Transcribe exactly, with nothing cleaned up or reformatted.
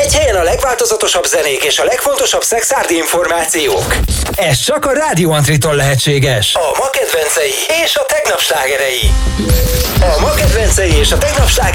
Egy helyen a legváltozatosabb zenék és a legfontosabb szexárdi információk. Ez csak a Rádió Antritól lehetséges. A ma kedvencei és a tegnap slágerei. A ma kedvencei és a tegnap slágerei